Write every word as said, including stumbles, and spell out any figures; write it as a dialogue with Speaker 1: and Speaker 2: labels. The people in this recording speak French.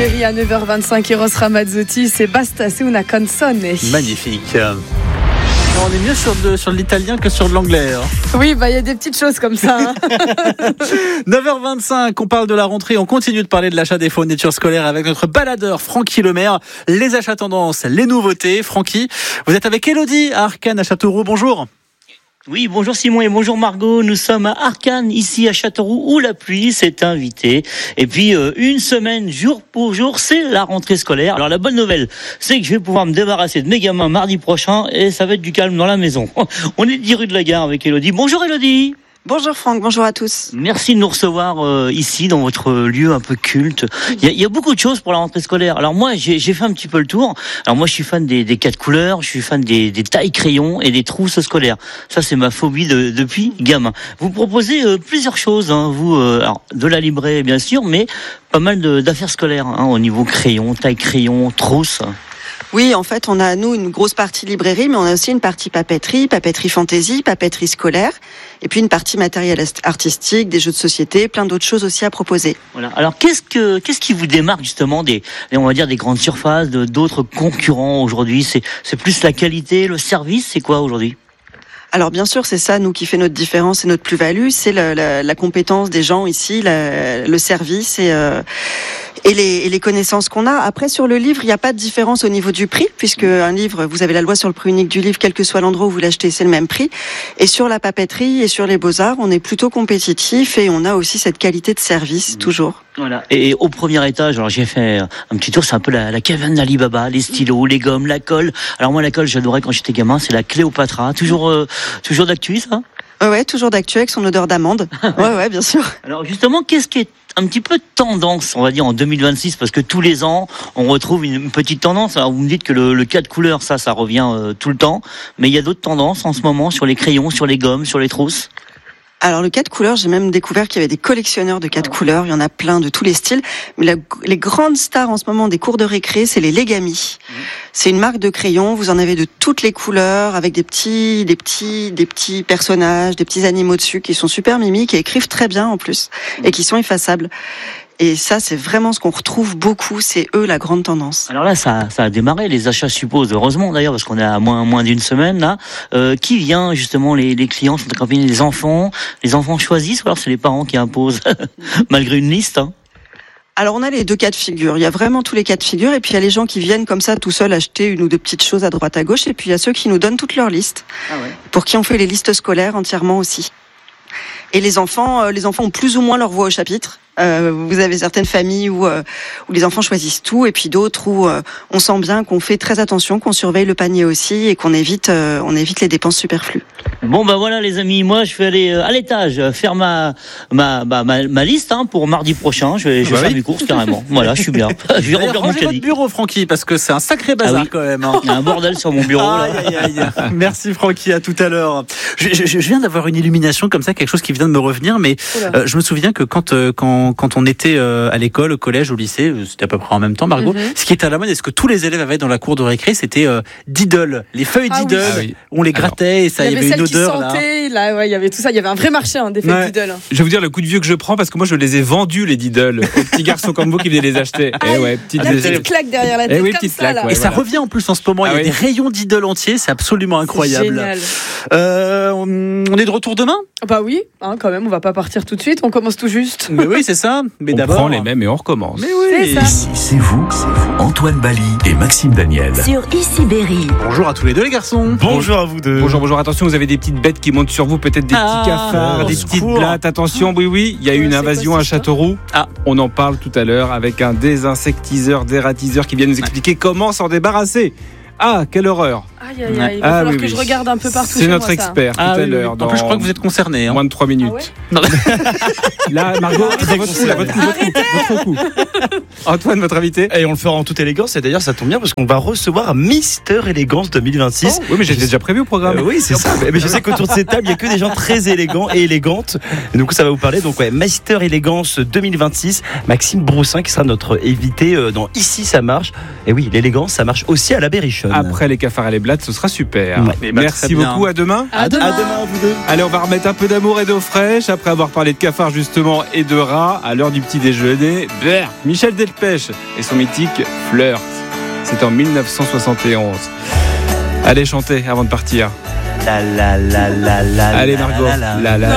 Speaker 1: Berry à neuf heures vingt-cinq, Eros Ramazzotti, c'est Basta se una canzone.
Speaker 2: Magnifique. On est mieux sur de, sur de l'italien que sur de l'anglais. Hein.
Speaker 1: Oui, bah il y a des petites choses comme ça. Hein.
Speaker 2: neuf heures vingt-cinq, on parle de la rentrée, on continue de parler de l'achat des fournitures scolaires avec notre baladeur Francky Lemaire. Les achats tendances, les nouveautés. Francky, vous êtes avec Elodie à Arcane à Châteauroux. Bonjour.
Speaker 3: Oui, bonjour Simon et bonjour Margot. Nous sommes à Arcane, ici à Châteauroux, où la pluie s'est invitée. Et puis, euh, une semaine, jour pour jour, c'est la rentrée scolaire. Alors, la bonne nouvelle, c'est que je vais pouvoir me débarrasser de mes gamins mardi prochain et ça va être du calme dans la maison. On est dix rue de la Gare avec Elodie. Bonjour Elodie.
Speaker 4: Bonjour Franck, bonjour à tous.
Speaker 3: Merci de nous recevoir euh, ici dans votre lieu un peu culte. Il y a, il y a beaucoup de choses pour la rentrée scolaire. Alors moi, j'ai, j'ai fait un petit peu le tour. Alors moi, je suis fan des, des quatre couleurs, je suis fan des, des tailles crayons et des trousses scolaires. Ça, c'est ma phobie de, depuis gamin. Vous proposez euh, plusieurs choses, hein, vous, euh, alors, de la librairie bien sûr, mais pas mal de, d'affaires scolaires hein, au niveau crayon, taille crayon, trousse.
Speaker 4: Oui, en fait, on a, nous, une grosse partie librairie, mais on a aussi une partie papeterie, papeterie fantaisie, papeterie scolaire, et puis une partie matériel artistique, des jeux de société, plein d'autres choses aussi à proposer.
Speaker 3: Voilà. Alors, qu'est-ce que, qu'est-ce qui vous démarque, justement, des, on va dire, des grandes surfaces, de, d'autres concurrents aujourd'hui? C'est, c'est plus la qualité, le service, c'est quoi aujourd'hui?
Speaker 4: Alors bien sûr, c'est ça, nous, qui fait notre différence et notre plus-value, c'est la, la, la compétence des gens ici, la, le service et, euh, et, les, et les connaissances qu'on a. Après, sur le livre, il n'y a pas de différence au niveau du prix, puisque un livre, vous avez la loi sur le prix unique du livre, quel que soit l'endroit où vous l'achetez, c'est le même prix. Et sur la papeterie et sur les beaux-arts, on est plutôt compétitif et on a aussi cette qualité de service, mmh. toujours.
Speaker 3: Voilà. Et au premier étage, alors j'ai fait un petit tour, c'est un peu la, la caverne d'Ali Baba, les stylos, les gommes, la colle. Alors moi, la colle, j'adorais quand j'étais gamin, c'est la Cléopatra, toujours... Euh, Toujours d'actu, ça ?
Speaker 4: Ouais, ouais, toujours d'actu avec son odeur d'amande. Ouais, ouais, bien sûr.
Speaker 3: Alors justement, qu'est-ce qui est un petit peu tendance, on va dire, en deux mille vingt-six, parce que tous les ans, on retrouve une petite tendance. Alors vous me dites que le, le quatre couleurs, ça, ça revient euh, tout le temps, mais il y a d'autres tendances en ce moment sur les crayons, sur les gommes, sur les trousses.
Speaker 4: Alors le quatre couleurs, j'ai même découvert qu'il y avait des collectionneurs de quatre couleurs, il y en a plein de tous les styles. Mais la, les grandes stars en ce moment des cours de récré, c'est les Legami. Mmh. C'est une marque de crayons, vous en avez de toutes les couleurs, avec des petits, des petits, des petits personnages, des petits animaux dessus qui sont super mimiques et écrivent très bien en plus, et qui sont effaçables. Et ça, c'est vraiment ce qu'on retrouve beaucoup, c'est eux la grande tendance.
Speaker 3: Alors là, ça, ça a démarré, les achats, je suppose, heureusement d'ailleurs, parce qu'on est à moins, moins d'une semaine là. Euh, qui vient justement, les, les clients sont accompagnés des enfants, les enfants choisissent, ou alors c'est les parents qui imposent, malgré une liste hein.
Speaker 4: Alors on a les deux cas de figure, il y a vraiment tous les cas de figure, et puis il y a les gens qui viennent comme ça tout seuls acheter une ou deux petites choses à droite à gauche, et puis il y a ceux qui nous donnent toute leur liste, ah ouais. Pour qui on fait les listes scolaires entièrement aussi. Et les enfants, les enfants ont plus ou moins leur voix au chapitre. Euh, vous avez certaines familles où, euh, où les enfants choisissent tout, et puis d'autres où euh, on sent bien qu'on fait très attention, qu'on surveille le panier aussi, et qu'on évite, euh, on évite les dépenses superflues.
Speaker 3: Bon bah voilà les amis, moi je vais aller à l'étage faire ma ma ma, ma, ma liste hein, pour mardi prochain. Je vais, je vais bah faire oui. mes courses carrément. Voilà, je suis bien. Je vais remplir mon caddie.
Speaker 2: Votre bureau, Francky, parce que c'est un sacré bazar ah oui. quand même. Hein.
Speaker 3: Il y a un bordel sur mon bureau.
Speaker 2: Aïe, là. Aïe, aïe. Merci Francky, à tout à l'heure. Je, je, je viens d'avoir une illumination comme ça, quelque chose qui vient de me revenir, mais euh, je me souviens que quand euh, quand quand on était euh, à l'école, au collège, au lycée, c'était à peu près en même temps, Margot. Mm-hmm. Ce qui était à la mode, est-ce que tous les élèves avaient dans la cour de récré, c'était euh, Diddle, les feuilles ah, Diddle. Oui. Ah, oui. On les grattait Alors, et ça, il y avait, y avait une odeur là.
Speaker 1: Là, ouais, il y avait tout ça. Il y avait un vrai marché hein, des feuilles ouais. Diddle.
Speaker 5: Je vais vous dire le coup de vieux que je prends parce que moi je les ai vendus les Diddle aux petits garçons comme vous qui venaient les acheter.
Speaker 1: Ah, et ouais, petite, la petite claque derrière la tête.
Speaker 5: Et oui,
Speaker 1: comme
Speaker 5: petite
Speaker 1: ça,
Speaker 5: claque.
Speaker 1: Ouais,
Speaker 2: et
Speaker 5: voilà.
Speaker 2: ça revient en plus en ce moment. Ah, il y a oui. des rayons Diddle entiers. C'est absolument incroyable.
Speaker 1: C'est génial.
Speaker 2: Euh, on est de retour demain ?
Speaker 1: Bah oui, hein, quand même. On va pas partir tout de suite. On commence tout juste.
Speaker 2: Mais oui, c'est ça. Mais
Speaker 5: on
Speaker 2: d'abord,
Speaker 5: prend les mêmes et on recommence.
Speaker 2: Mais oui.
Speaker 1: C'est ça.
Speaker 6: Ici, c'est vous, c'est vous, Antoine Bali et Maxime Daniel.
Speaker 7: Sur Ici Berry.
Speaker 2: Bonjour à tous les deux les garçons.
Speaker 5: Bonjour à vous deux. Bonjour, bonjour. Attention, vous avez des petites bêtes qui montent sur vous, peut-être des ah, petits cafards, oh, des petites secours. blattes. Attention, oui, oui, il y a eu une invasion à Châteauroux. Ah, on en parle tout à l'heure avec un désinsectiseur, dératiseur qui vient nous expliquer comment s'en débarrasser. Ah, quelle horreur.
Speaker 1: Aïe, aïe, aïe. Il va ah, falloir oui, que oui. je regarde un peu partout.
Speaker 5: C'est notre moi, expert
Speaker 2: ah,
Speaker 5: tout
Speaker 2: oui,
Speaker 5: à l'heure.
Speaker 2: Oui. En plus, je crois que vous êtes concerné. Hein.
Speaker 5: Moins de trois minutes.
Speaker 1: Ah ouais
Speaker 5: Là, Margot, votre, votre, votre, votre, votre coup. Antoine, votre invité.
Speaker 8: Et on le fera en toute élégance. Et d'ailleurs, ça tombe bien parce qu'on va recevoir Mister Élégance deux mille vingt-six.
Speaker 5: Oh, oui, mais j'étais déjà prévu au programme.
Speaker 8: Euh, oui, c'est ça. Mais je sais qu'autour de cette table, il n'y a que des gens très élégants et élégantes. Et donc, ça va vous parler. Donc, ouais, Mister Élégance deux mille vingt-six. Maxime Broussin qui sera notre invité dans Ici, ça marche. Et oui, l'élégance, ça marche aussi à la Berrichonne.
Speaker 5: Après les cafards et les blagues, balade, ce sera super.
Speaker 8: Ouais.
Speaker 2: Bah,
Speaker 5: Merci beaucoup, à demain.
Speaker 1: À demain.
Speaker 8: À demain, vous deux.
Speaker 5: Allez, on va remettre un peu d'amour et d'eau fraîche après avoir parlé de cafards justement et de rats à l'heure du petit déjeuner. Brr, Michel Delpech et son mythique Flirt. C'est en dix-neuf cent soixante et onze. Allez, chantez avant de partir.
Speaker 8: La la la la la.
Speaker 5: Allez,
Speaker 8: la,
Speaker 5: Margot.
Speaker 8: la, la.
Speaker 5: La, la,